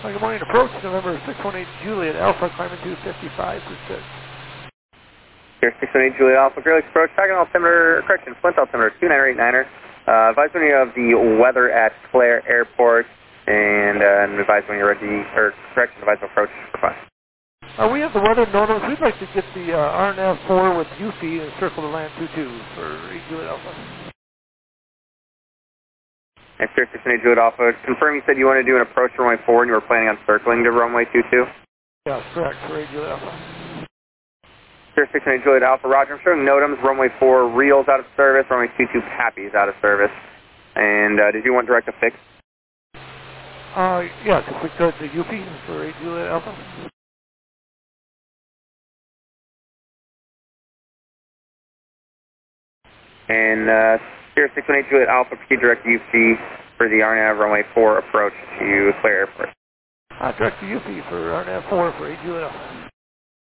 Good morning, approach November 618 Juliet Alpha, climbing 255 for 6. Here, 618 Juliet Alpha, Gurley approach, tracking altimeter, correction, Flint altimeter 2989er. Advise when you have the weather at Clare Airport, and advise when you're ready, or correction, advise approach for 5. We have the weather notice. We'd like to get the RNAV 4 with UFI and circle to land 22 for 8 Juliet Alpha. And Spirit 618 Juliet Alpha, confirm you said you want to do an approach to runway 4 and you were planning on circling to runway 22? Yes, correct, for 8 Juliet Alpha. Spirit 618 Juliet Alpha, roger. I'm showing NOTAMs, runway 4 Reals out of service, runway 22 Pappy's out of service. And did you want direct to fix? Yes, if we could, the UFI for 8 Juliet Alpha. And Spirit 618 Juliet Alpha, proceed direct UFI for the RNAV runway 4 approach to Clare Airport. Direct to UFI for RNAV 4 for 8 Juliet Alpha.